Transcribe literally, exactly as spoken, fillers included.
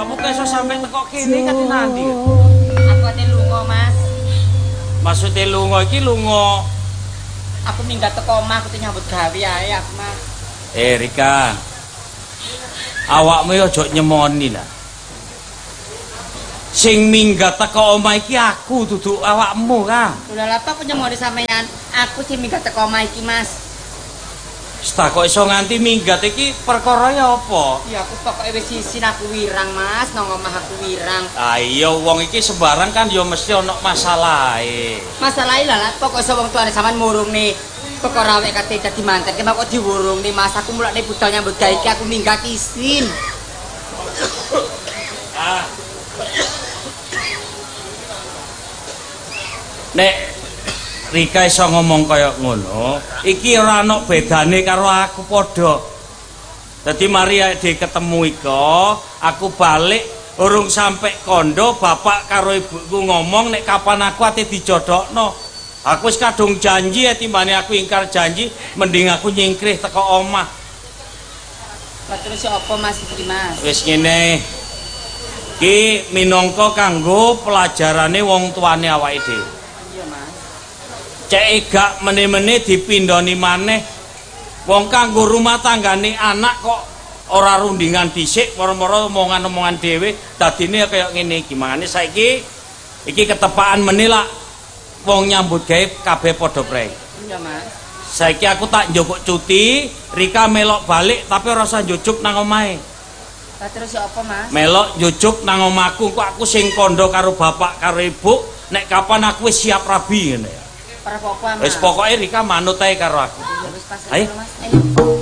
awakmu kok iso sampe teko kene kate nanti? Aku ate lunga, Mas. Maksude lunga iki lunga. Aku minggat teko omah aku nyambut gawe ae aku, Mas. Eh, Rika. Awakmu aja nyemoni lah. Sing minggat teko omah iki aku dudu awakmu, Kang. Lha lha apa nyemoni sampean? Aku sing minggat teko omah iki, Mas. Stak kok iso nganti minggat iki perkara ya apa? Ya aku pokoke wis isin aku wirang, Mas, nang omah aku wirang. Ah iya wong iki sembarang kan ya mesti ana masalahe. Masalahe lha pokoke wong tuane sampean murungne perkara awake kate dadi manten ki kok diwurungne, Mas. Aku mulane budal nyambut gawe iki aku minggat isin. Ah. Nek Rika iso ngomong kaya ngono, iki ora ana bedane karo aku padha. Dadi mari dhewe ketemu iko, aku balik urung sampe kondo bapak karo ibuku ngomong nek kapan aku ate dijodhokno. Aku wis kadung janji ya timbane aku ingkar janji, mending aku nyingkrih teko omah. Lah terus apa Mas iki, Mas? Wis ngene. Ki minangka kanggo pelajarane wong tuane awake dhewe. Iya, Mas. Cek gak meneh-meneh dipindhoni maneh. Wong kanggo rumah tanggane anak kok ora rundingan dhisik, moro-moro omongan-omongan dhewe, dadine kaya ngene iki. Mangane saiki iki ketepaan meneh lak wong nyambut gawe kabeh padha prei. Iya, Mas. Saiki aku tak njupuk cuti, Rika melok balik tapi ora usah njujuk nang omahe. Lah terus apa, Mas? Melok njujuk nang omahku kok aku sing kandha karo bapak karo ibu, nek kapan aku wis siap rabi ngene ya. Para apa, Mas? Wis pokoke Rika manut ae karo aku. Ya wis pas, Ayo. Mas. Ayo.